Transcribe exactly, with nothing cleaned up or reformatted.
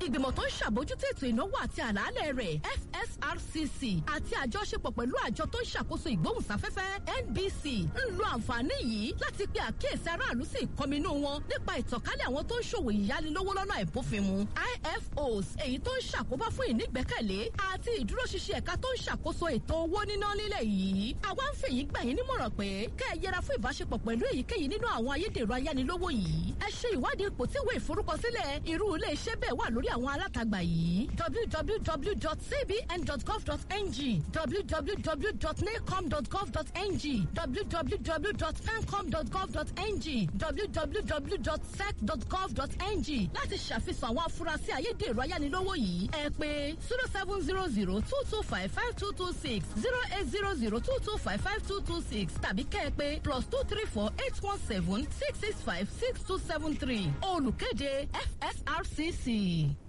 ìgbìmọ̀ tó ń ṣàbójútó ètò ìnáwó àti àlàálẹ̀ rẹ̀ F S R C C àti àjọṣepọ̀ pẹ̀lú àjọ tó ń ṣàkóso ìgbóhùnsáfẹ́fẹ́ N B C ń lo àǹfààní yìí láti pe àkíyèsí aráàlú sí ìkọminú wọn nípa ìtànkálẹ̀ àwọn tó ń ṣòwò ìyánilówó lọ́nà àìbófinmu I F Os èyí tó ń ṣàkóbá fún ìnígbẹ́kẹ̀lé àti ìdúróṣinṣin ẹ̀ka tó ń ṣàkóso ètò owó níná nílẹ̀ yìí. àwa ń fèyí gbà yín nímọ̀ràn pé kẹ́ ẹ yẹra fún ìbáṣepọ̀ pẹ̀lú èyíkéyìí nínú àwọn ayédèrú ayánilówó yìí. ẹ ṣe ìwádìí ipò tí ìwé ìforúkọsílẹ̀ irú ilé iṣẹ́ bẹ́ẹ̀ wà lórí àwọn alátagbà yìí w w w dot c b n dot gov dot n g w w w dot nacom dot gov dot n g w w w dot pencom dot gov dot n g w w w dot sec dot gov dot n g láti ṣàfihàn àwọn afurasí ayédèrú ayánilówó yìí. ẹ pè zero seven zero zero two two five five two two six zero eight zero zero two two five five two two six tàbí kẹ́ ẹ pè plus two three four eight one seven six six five six two seven three olùkéde F S R C C.